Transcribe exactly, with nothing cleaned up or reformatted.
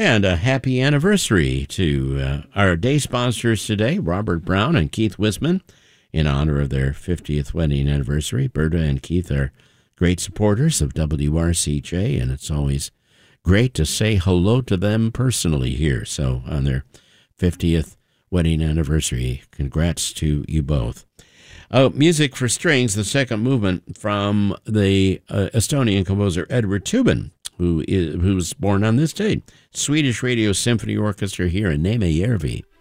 And a happy anniversary to uh, our day sponsors today, Robert Brown and Keith Wisman, in honor of their fiftieth wedding anniversary. Berta and Keith are great supporters of W R C J, and it's always great to say hello to them personally here. So on their fiftieth wedding anniversary, congrats to you both. Oh, Music for Strings, the second movement from the uh, Estonian composer Edward Tubin, who is who was born on this date. Swedish Radio Symphony Orchestra here in Nijmegen.